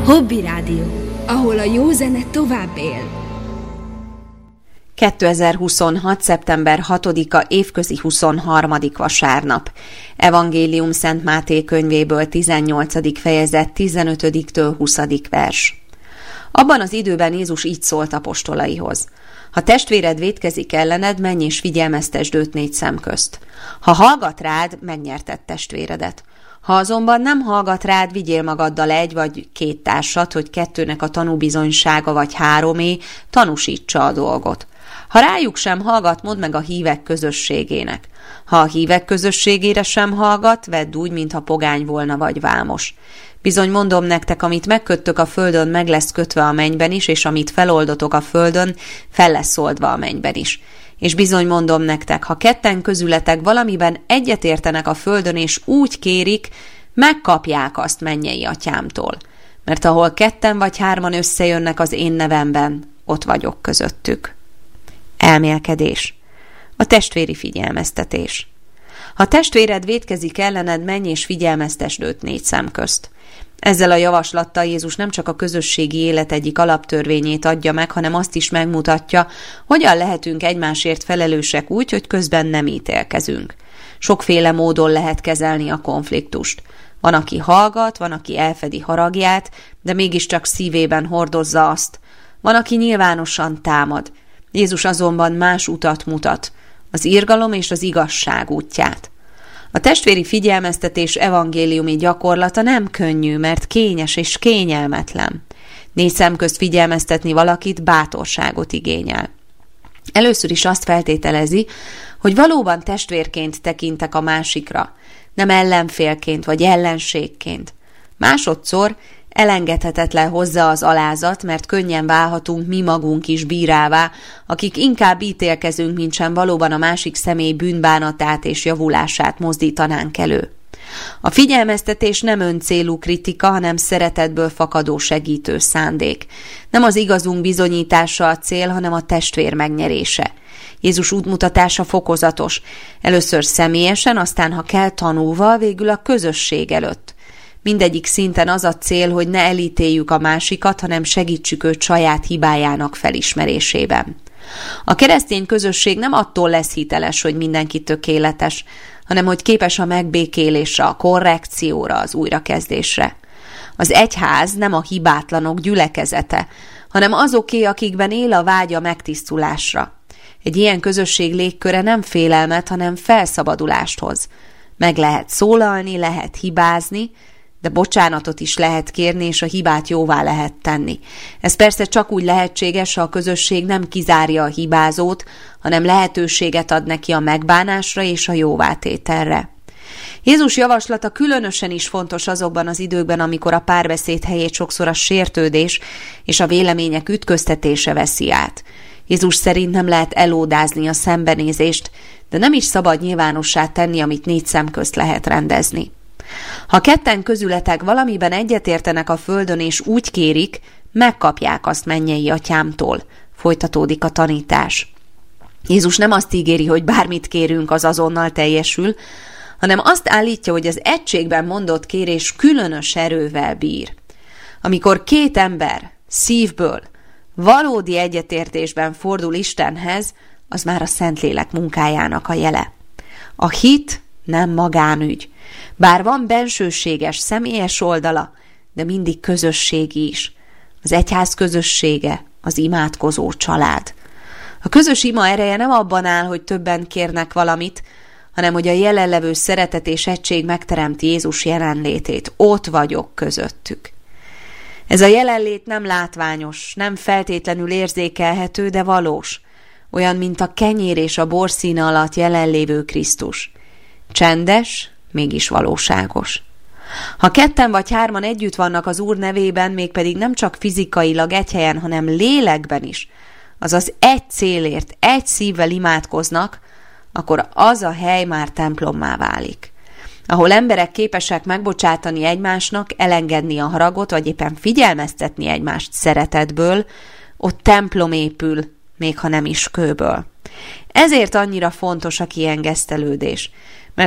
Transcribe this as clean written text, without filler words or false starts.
Hobby Rádió, ahol a jó zene tovább él. 2026. szeptember 6-a évközi 23. vasárnap. Evangélium Szent Máté könyvéből 18. fejezet 15-től 20. vers. Abban az időben Jézus így szólt apostolaihoz: ha testvéred vétkezik ellened, menj és figyelmeztesd őt 4 szem közt. Ha hallgat rád, megnyerted testvéredet. Ha azonban nem hallgat rád, vigyél magaddal 1 vagy 2 társat, hogy 2-nek a tanúbizonysága vagy 3-é tanúsítsa a dolgot. Ha rájuk sem hallgat, mondd meg a hívek közösségének. Ha a hívek közösségére sem hallgat, vedd úgy, mintha pogány volna vagy vámos. Bizony mondom nektek, amit megköttök a földön, meg lesz kötve a mennyben is, és amit feloldotok a földön, fel lesz oldva a mennyben is. És bizony mondom nektek, ha 2 közületek valamiben egyetértenek a földön, és úgy kérik, megkapják azt mennyei atyámtól. Mert ahol 2 vagy 3 összejönnek az én nevemben, ott vagyok közöttük. Elmélkedés. A testvéri figyelmeztetés. Ha testvéred vétkezik ellened, menj és figyelmeztesd őt 4 szem közt. Ezzel a javaslattal Jézus nem csak a közösségi élet egyik alaptörvényét adja meg, hanem azt is megmutatja, hogyan lehetünk egymásért felelősek úgy, hogy közben nem ítélkezünk. Sokféle módon lehet kezelni a konfliktust. Van, aki hallgat, van, aki elfedi haragját, de mégiscsak szívében hordozza azt. Van, aki nyilvánosan támad. Jézus azonban más utat mutat, az irgalom és az igazság útját. A testvéri figyelmeztetés evangéliumi gyakorlata nem könnyű, mert kényes és kényelmetlen. 4 szem közt figyelmeztetni valakit bátorságot igényel. Először is azt feltételezi, hogy valóban testvérként tekintek a másikra, nem ellenfélként vagy ellenségként. Másodszor elengedhetetlen hozzá az alázat, mert könnyen válhatunk mi magunk is bírává, akik inkább ítélkezünk, mintsem valóban a másik személy bűnbánatát és javulását mozdítanánk elő. A figyelmeztetés nem öncélú kritika, hanem szeretetből fakadó segítő szándék. Nem az igazunk bizonyítása a cél, hanem a testvér megnyerése. Jézus útmutatása fokozatos. Először személyesen, aztán ha kell tanúval, végül a közösség előtt. Mindegyik szinten az a cél, hogy ne elítéljük a másikat, hanem segítsük őt saját hibájának felismerésében. A keresztény közösség nem attól lesz hiteles, hogy mindenki tökéletes, hanem hogy képes a megbékélésre, a korrekcióra, az újrakezdésre. Az egyház nem a hibátlanok gyülekezete, hanem azoké, akikben él a vágy a megtisztulásra. Egy ilyen közösség légköre nem félelmet, hanem felszabadulást hoz. Meg lehet szólalni, lehet hibázni, de bocsánatot is lehet kérni, és a hibát jóvá lehet tenni. Ez persze csak úgy lehetséges, ha a közösség nem kizárja a hibázót, hanem lehetőséget ad neki a megbánásra és a jóvátételre. Jézus javaslata különösen is fontos azokban az időkben, amikor a párbeszéd helyét sokszor a sértődés és a vélemények ütköztetése veszi át. Jézus szerint nem lehet elódázni a szembenézést, de nem is szabad nyilvánossá tenni, amit 4 szem közt lehet rendezni. Ha 2 közületek valamiben egyetértenek a földön és úgy kérik, megkapják azt mennyei atyámtól. Folytatódik a tanítás. Jézus nem azt ígéri, hogy bármit kérünk, az azonnal teljesül, hanem azt állítja, hogy az egységben mondott kérés különös erővel bír. Amikor 2 ember szívből, valódi egyetértésben fordul Istenhez, az már a Szentlélek munkájának a jele. A hit nem magánügy. Bár van bensőséges, személyes oldala, de mindig közösségi is. Az egyház közössége, az imádkozó család. A közös ima ereje nem abban áll, hogy többen kérnek valamit, hanem hogy a jelenlevő szeretet és egység megteremti Jézus jelenlétét. Ott vagyok közöttük. Ez a jelenlét nem látványos, nem feltétlenül érzékelhető, de valós. Olyan, mint a kenyér és a bor színe alatt jelenlévő Krisztus. Csendes, mégis valóságos. Ha 2 vagy 3 együtt vannak az Úr nevében, mégpedig nem csak fizikailag egy helyen, hanem lélekben is, azaz egy célért, egy szívvel imádkoznak, akkor az a hely már templommá válik. Ahol emberek képesek megbocsátani egymásnak, elengedni a haragot, vagy éppen figyelmeztetni egymást szeretetből, ott templom épül, még ha nem is kőből. Ezért annyira fontos a kiengesztelődés,